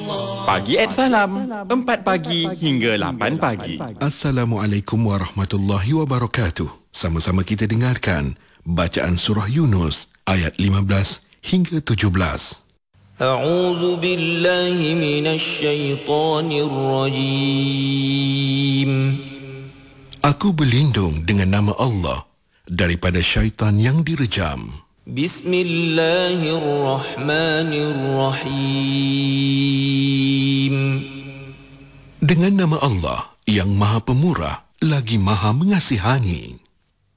Pagi @Salam, 4 pagi hingga 8 pagi. Assalamualaikum warahmatullahi wabarakatuh. Sama-sama kita dengarkan bacaan surah Yunus ayat 15 hingga 17. A'udzu billahi minasy syaithanir rajim. Aku berlindung dengan nama Allah daripada syaitan yang direjam. Bismillahirrahmanirrahim. Dengan nama Allah yang Maha Pemurah lagi Maha Mengasihani.